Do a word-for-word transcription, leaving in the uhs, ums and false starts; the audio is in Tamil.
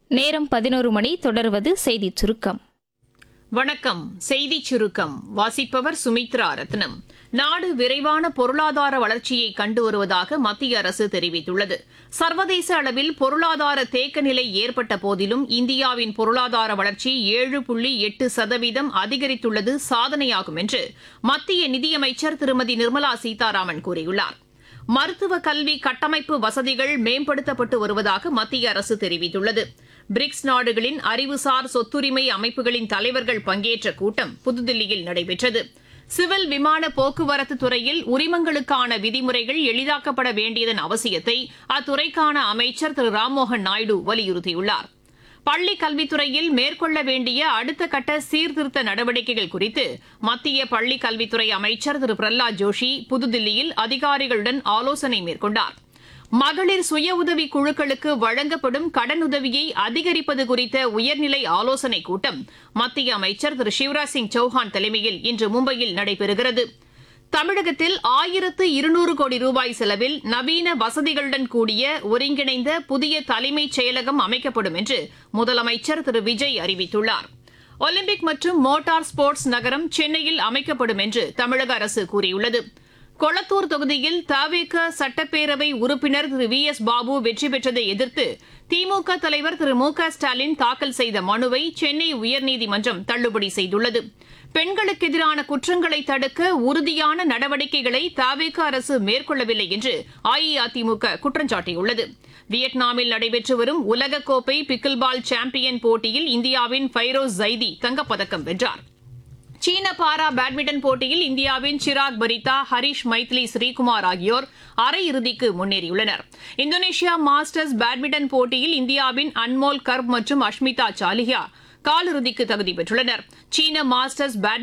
நேரம் பதினோரு மணி. தொடர்வது செய்திச் சுருக்கம். வணக்கம். செய்திச் சுருக்கம் வாசிப்பவர் சுமித்ரா ரத்னம். நாடு விரைவான பொருளாதார வளர்ச்சியை கண்டு வருவதாக மத்திய அரசு தெரிவித்துள்ளது. சர்வதேச அளவில் பொருளாதார தேக்க நிலை ஏற்பட்ட போதிலும் இந்தியாவின் பொருளாதார வளர்ச்சி ஏழு புள்ளி எட்டு சதவீதம் அதிகரித்துள்ளது சாதனையாகும் என்று மத்திய நிதியமைச்சர் திருமதி நிர்மலா சீதாராமன் கூறியுள்ளார். மருத்துவ கல்வி கட்டமைப்பு வசதிகள் மேம்படுத்தப்பட்டு வருவதாக மத்திய அரசு தெரிவித்துள்ளது. பிரிக்ஸ் நாடுகளின் அறிவுசார் சொத்துரிமை அமைப்புகளின் தலைவர்கள் பங்கேற்ற கூட்டம் புதுதில்லியில் நடைபெற்றது. சிவில் விமான போக்குவரத்து துறையில் உரிமங்களுக்கான விதிமுறைகள் எளிதாக்கப்பட வேண்டியதன் அவசியத்தை அத்துறைக்கான அமைச்சர் திரு ராம்மோகன் நாயுடு வலியுறுத்தியுள்ளார். பள்ளிக் கல்வித்துறையில் மேற்கொள்ள வேண்டிய அடுத்த கட்ட சீர்திருத்த நடவடிக்கைகள் குறித்து மத்திய பள்ளிக் கல்வித்துறை அமைச்சர் திரு பிரஹ்லாத் ஜோஷி புதுதில்லியில் அதிகாரிகளுடன் ஆலோசனை மேற்கொண்டார். மகளிர் சுய உதவி குழுக்களுக்கு வழங்கப்படும் கடனுதவியை அதிகரிப்பது குறித்த உயர்நிலை ஆலோசனைக் கூட்டம் மத்திய அமைச்சர் திரு சிவராஜ் சிங் சௌஹான் தலைமையில் இன்று மும்பையில் நடைபெறுகிறது. தமிழகத்தில் ஆயிரத்து இருநூறு கோடி ரூபாய் செலவில் நவீன வசதிகளுடன் கூடிய ஒருங்கிணைந்த புதிய தலைமைச் செயலகம் அமைக்கப்படும் என்று முதலமைச்சர் திரு விஜய் அறிவித்துள்ளார். ஒலிம்பிக் மற்றும் மோட்டார் ஸ்போர்ட்ஸ் நகரம் சென்னையில் அமைக்கப்படும் என்று தமிழக அரசு கூறியுள்ளது. கொளத்தூர் தொகுதியில் தவேக சட்டப்பேரவை உறுப்பினர் திரு வி எஸ் பாபு வெற்றி பெற்றதை எதிர்த்து திமுக தலைவர் திரு மு க ஸ்டாலின் தாக்கல் செய்த மனுவை சென்னை உயர்நீதிமன்றம் தள்ளுபடி செய்துள்ளது. பெண்களுக்கு எதிரான குற்றங்களை தடுக்க உறுதியான நடவடிக்கைகளை தவேக அரசு மேற்கொள்ளவில்லை என்று அஇஅதிமுக குற்றம் சாட்டியுள்ளது. வியட்நாமில் நடைபெற்று வரும் உலகக்கோப்பை பிக்கில்பால் சாம்பியன் போட்டியில் இந்தியாவின் ஃபைரோஸ் ஜைதி தங்கப்பதக்கம் வென்றார். சீன பாரா பேட்மிண்டன் போட்டியில் இந்தியாவின் சிராக் பரிதா, ஹரிஷ் மைத்லி ஸ்ரீகுமார் ஆகியோர் அரையிறுதிக்கு முன்னேறியுள்ளனர். இந்தோனேஷியா மாஸ்டர்ஸ் பேட்மிண்டன் போட்டியில் இந்தியாவின் அன்மோல் கர்ப் மற்றும் அஷ்மிதா சாலிஹா காலிறுதிக்கு தகுதி பெற்றுள்ளனர். சீன மாஸ்டர்ஸ் பேட்மிண்டன்